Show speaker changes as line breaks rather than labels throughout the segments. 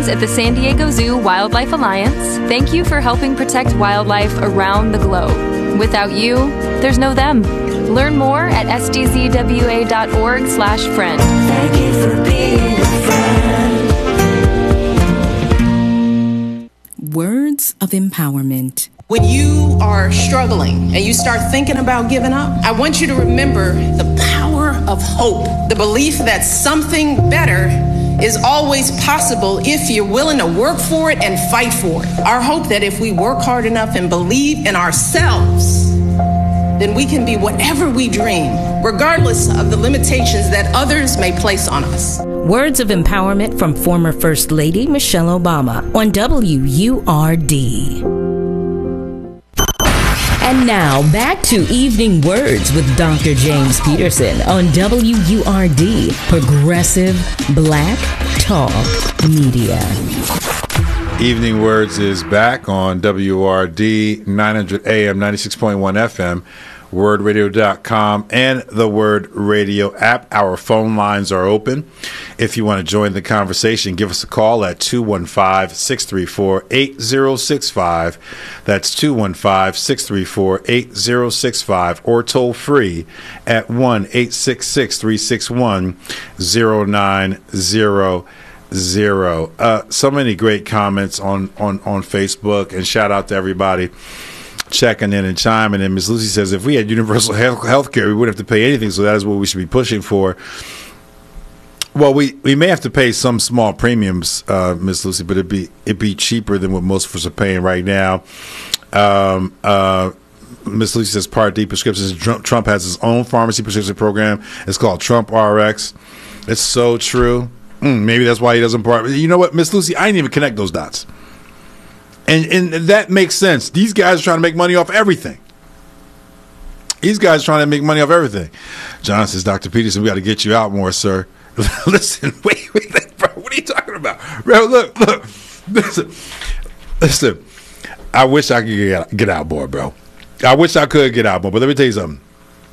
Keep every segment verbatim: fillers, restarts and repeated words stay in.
At the San Diego Zoo Wildlife Alliance, thank you for helping protect wildlife around the globe. Without you, there's no them. Learn more at s d z w a dot org slash friend.
Thank you for being a friend.
Words of empowerment.
When you are struggling and you start thinking about giving up, I want you to remember the power of hope, the belief that something better is always possible if you're willing to work for it and fight for it. Our hope that if we work hard enough and believe in ourselves, then we can be whatever we dream, regardless of the limitations that others may place on us.
Words of empowerment from former First Lady Michelle Obama on W U R D. And now, back to Evening Words with Doctor James Peterson on W U R D, Progressive Black Talk Media.
Evening Words is back on W U R D, nine hundred A M, ninety-six point one F M, word radio dot com, and the Word Radio app. Our phone lines are open. If you want to join the conversation, give us a call at two one five, six three four, eight zero six five. That's two one five, six three four, eight zero six five, or toll free at one eight six six, three six one, zero nine zero zero. Uh, so many great comments on, on, on Facebook, and shout out to everybody checking in and chiming in. Miss Lucy says, if we had universal health care, we wouldn't have to pay anything, so that is what we should be pushing for. Well, we, we may have to pay some small premiums, uh, Miss Lucy, but it'd be it'd be cheaper than what most of us are paying right now. Um, uh, Miss Lucy says Part D prescriptions. Trump, Trump has his own pharmacy prescription program. It's called Trump R X. It's so true. Mm, maybe that's why he doesn't part. You know what, Miss Lucy? I didn't even connect those dots. And and that makes sense. These guys are trying to make money off everything. These guys are trying to make money off everything. John says, Doctor Peterson, we got to get you out more, sir. Listen, wait, wait, bro. What are you talking about? Bro, look, look. Listen, listen. I wish I could get, get out more, bro. I wish I could get out more. But let me tell you something.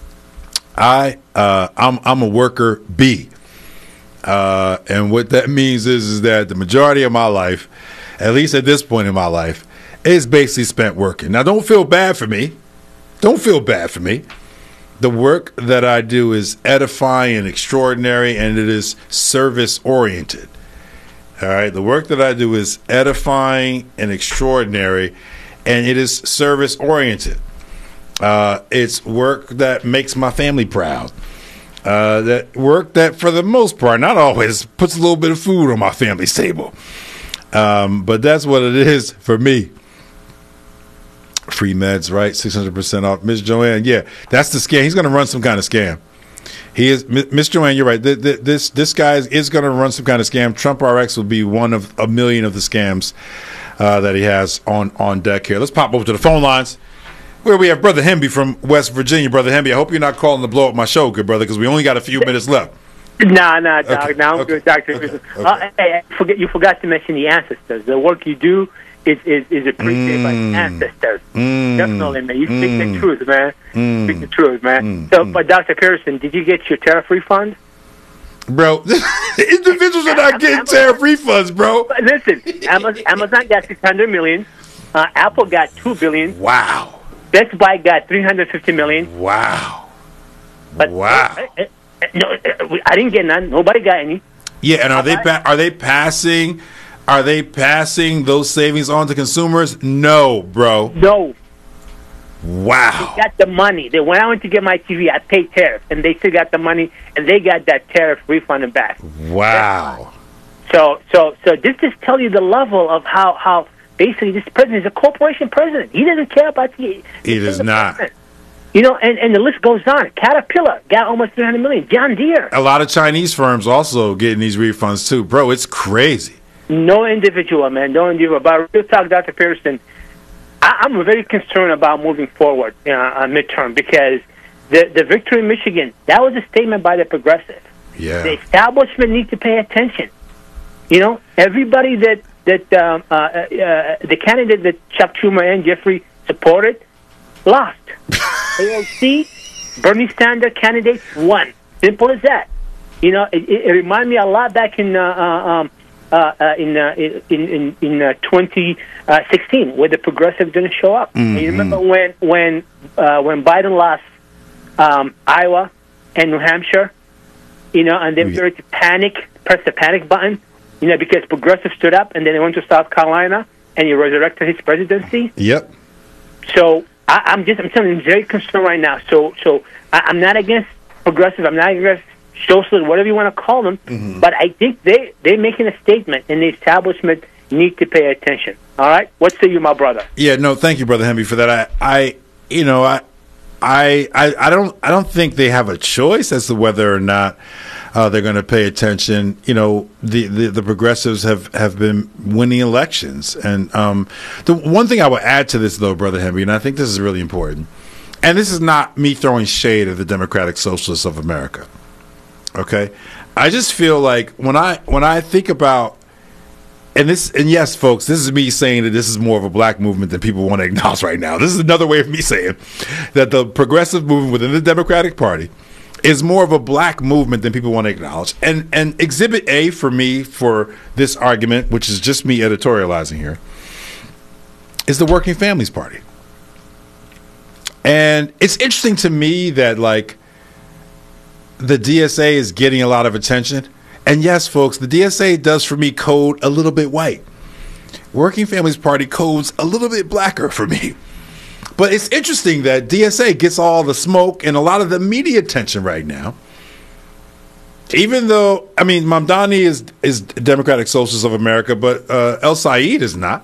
I, uh, I'm, I'm a worker bee. Uh, and what that means is, is that the majority of my life, at least at this point in my life, is basically spent working. Now, don't feel bad for me. Don't feel bad for me. The work that I do is edifying and extraordinary, and it is service-oriented. All right? The work that I do is edifying and extraordinary, and it is service-oriented. Uh, it's work that makes my family proud. Uh, that work that, for the most part, not always, puts a little bit of food on my family's table. Um, but that's what it is for me. Free meds, right? six hundred percent off. Miss Joanne, yeah, that's the scam. He's going to run some kind of scam. He is, Miss Joanne, you're right. This this guy is going to run some kind of scam. Trump R X will be one of a million of the scams uh, that he has on, on deck here. Let's pop over to the phone lines, where we have Brother Hemby from West Virginia. Brother Hemby, I hope you're not calling to blow up my show, good brother, because we only got a few minutes left.
Nah, nah, dog.
Okay,
Now I'm
okay,
good, Doctor
okay,
Okay,
okay.
uh, hey, forget, you forgot to mention the ancestors. The work you do is is, is appreciated mm. by the ancestors. Mm. Definitely, man. You speak mm. the truth, man. Mm. Speak the truth, man. Mm. So, but Doctor Pearson, did you get your tariff refund?
Bro, individuals are not getting tariff refunds, bro.
But listen, Amazon, Amazon got six hundred million dollars. Uh, Apple got two billion dollars.
Wow.
Best Buy got three hundred fifty million dollars.
Wow.
But,
wow.
Uh, uh, uh, no, uh, I didn't get none. Nobody got any.
Yeah, and are they pa- are they passing are they passing those savings on to consumers? No, bro.
No.
Wow.
They got the money. They when I went to get my T V, I paid tariff, and they still got the money, and they got that tariff refunded back.
Wow.
So, so, so this just tell you the level of how, how basically this president is a corporation president. He doesn't care about the.
He does not.
President. You know, and, and the list goes on. Caterpillar got almost three hundred million. John Deere.
A lot of Chinese firms also getting these refunds too, bro. It's crazy.
No individual, man. No individual. But real talk, Doctor Pearson, I, I'm very concerned about moving forward uh, on midterm because the the victory in Michigan, that was a statement by the progressive.
Yeah.
The establishment needs to pay attention. You know, everybody that that um, uh, uh, the candidate that Chuck Schumer and Jeffrey supported lost. A O C, Bernie Sanders candidates won. Simple as that. You know, it, it, it reminded me a lot back in uh, uh, um, uh, uh, in, uh, in in in uh, twenty sixteen, where the progressives didn't show up.
Mm-hmm.
And you remember when when uh, when Biden lost um, Iowa and New Hampshire, you know, and they
Yeah.
started to panic, press the panic button, you know, because progressives stood up, and then they went to South Carolina, and he resurrected his presidency.
Yep.
So I, I'm just, I'm telling you, I'm very concerned right now. So, so I, I'm not against progressive. I'm not against socialist, whatever you want to call them.
Mm-hmm.
But I think they they're making a statement, and the establishment need to pay attention. All right, what say you, my brother?
Yeah. No. Thank you, Brother Hemby, for that. I, I, you know, I, I, I, I don't, I don't think they have a choice as to whether or not uh, they're going to pay attention. You know, the, the, the progressives have, have been winning elections, and um, the one thing I would add to this, though, Brother Hemby, and I think this is really important, and this is not me throwing shade at the Democratic Socialists of America. Okay, I just feel like when I when I think about And this, and yes, folks, this is me saying that this is more of a black movement than people want to acknowledge right now. This is another way of me saying that the progressive movement within the Democratic Party is more of a black movement than people want to acknowledge. And and Exhibit A for me for this argument, which is just me editorializing here, is the Working Families Party. And it's interesting to me that like the D S A is getting a lot of attention. And yes, folks, the D S A does for me code a little bit white. Working Families Party codes a little bit blacker for me. But it's interesting that D S A gets all the smoke and a lot of the media attention right now. Even though, I mean, Mamdani is is Democratic Socialist of America, but uh, El Said is not.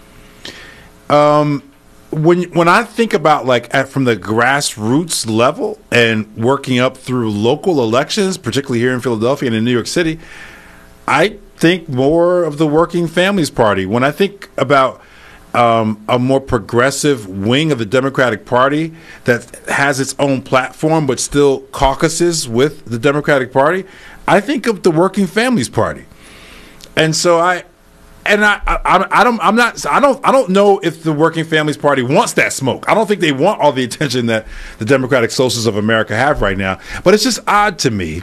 Um, when when I think about like at, from the grassroots level and working up through local elections, particularly here in Philadelphia and in New York City, I think more of the Working Families Party. When I think about um, a more progressive wing of the Democratic Party that has its own platform but still caucuses with the Democratic Party, I think of the Working Families Party. And so I. And I, I, I don't, I'm not, I don't, I don't know if the Working Families Party wants that smoke. I don't think they want all the attention that the Democratic Socialists of America have right now. But it's just odd to me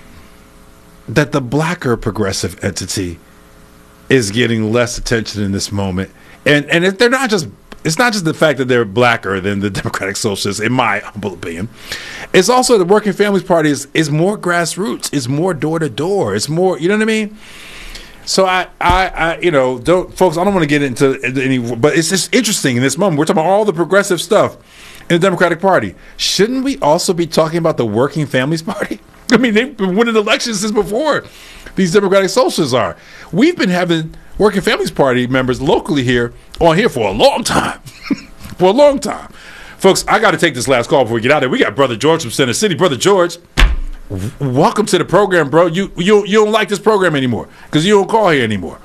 that the blacker progressive entity is getting less attention in this moment. And and if they're not just, it's not just the fact that they're blacker than the Democratic Socialists, in my humble opinion. It's also the Working Families Party is is more grassroots, it's more door to door, it's more, you know what I mean? So I, I, I, you know, don't, folks. I don't want to get into any, but it's just interesting in this moment. We're talking about all the progressive stuff in the Democratic Party. Shouldn't we also be talking about the Working Families Party? I mean, they've been winning elections since before these Democratic Socialists are. We've been having Working Families Party members locally here on here for a long time, for a long time, folks. I got to take this last call before we get out of here. We got Brother George from Center City. Brother George, welcome to the program, bro. You you you don't like this program anymore because you don't call here anymore.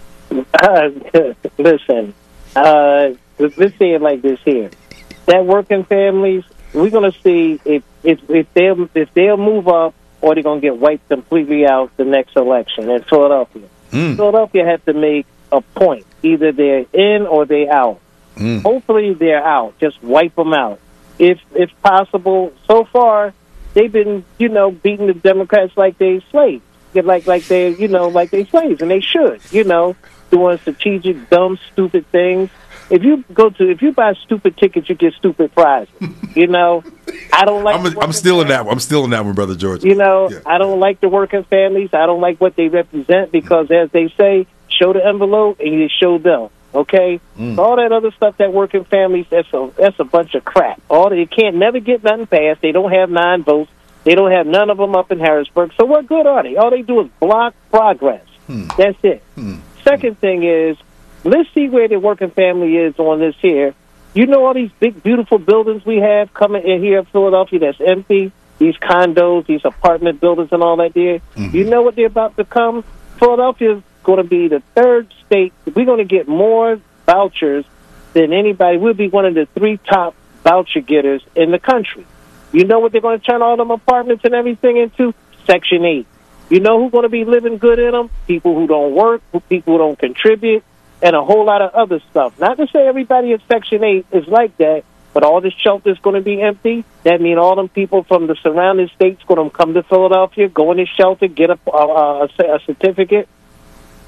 Uh, listen, uh, let's say it like this here. That Working Families, we're gonna see if if if they'll if they'll move up or they're gonna get wiped completely out the next election in Philadelphia. Mm. Philadelphia has to make a point. Either they're in or they're out. Mm. Hopefully they're out. Just wipe them out, if if possible. So far, they've been, you know, beating the Democrats like they slaves, like like they, you know, like they slaves, and they should, you know, doing strategic, dumb, stupid things. If you go to, if you buy stupid tickets, you get stupid prizes. You know, I don't like.
I'm, a, I'm still in that. I'm still in that one, Brother George.
You know,
yeah.
I don't like the Working Families. I don't like what they represent because, as they say, show the envelope and you show them. Okay, mm. all that other stuff that Working Families, that's a that's a bunch of crap. All they can't never get nothing passed. They don't have nine votes. They don't have none of them up in Harrisburg. So what good are they? All they do is block progress. Hmm. That's it. Hmm. Second thing is, let's see where the Working Family is on this here. You know all these big, beautiful buildings we have coming in here in Philadelphia that's empty, these condos, these apartment buildings and all that there. Mm-hmm. You know what they're about to come? Philadelphia is going to be the third state. We're going to get more vouchers than anybody. We'll be one of the three top voucher getters in the country. You know what they're going to turn all them apartments and everything into? Section eight. You know who's going to be living good in them? People who don't work, people who don't contribute, and a whole lot of other stuff. Not to say everybody in Section eight is like that, but all this shelter is going to be empty. That means all them people from the surrounding states going to come to Philadelphia, go in this shelter, get a, a, a, a certificate.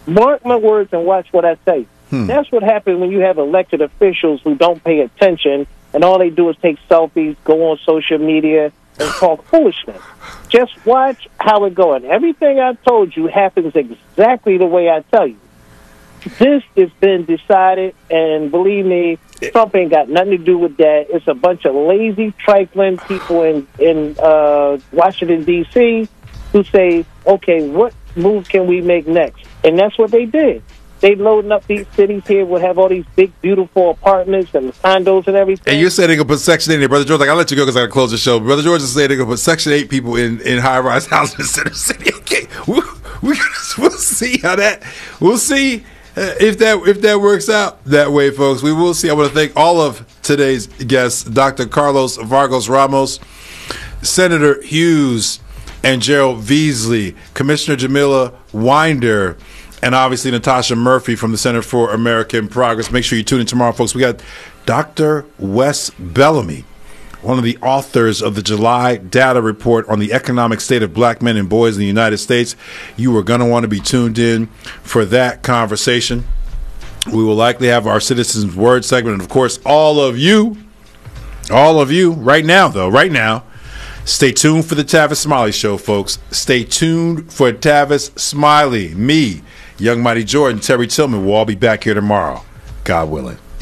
Mark my words and watch what I say. Hmm. That's what happens when you have elected officials who don't pay attention, and all they do is take selfies, go on social media, and talk foolishness. Just watch how it goes. Everything I told you happens exactly the way I tell you. This has been decided, and believe me, Trump ain't got nothing to do with that. It's a bunch of lazy, trifling people in, in uh, Washington, D C who say, okay, what move can we make next? And that's what they did. They loading up these cities here. We'll have all these big, beautiful apartments and condos and everything.
And you're saying they're going to put Section eight in there. Brother George, like, I'll let you go because I got to close the show. Brother George is saying they're going to put Section eight people in, in high-rise houses in Center City. Okay, we'll, we'll see how that, we'll see uh, if that if that works out that way, folks. We will see. I want to thank all of today's guests, Doctor Carlos Vargas Ramos, Senator Hughes, and Gerald Veasley, Commissioner Jamila Winder, and obviously Natasha Murphy from the Center for American Progress. Make sure you tune in tomorrow, folks. We got Doctor Wes Bellamy, one of the authors of the July data report on the economic state of black men and boys in the United States. You are going to want to be tuned in for that conversation. We will likely have our Citizens Word segment. And, of course, all of you, all of you, right now, though, right now, stay tuned for the Tavis Smiley Show, folks. Stay tuned for Tavis Smiley. Me, Young Mighty Jordan, Terry Tillman will all be back here tomorrow, God willing.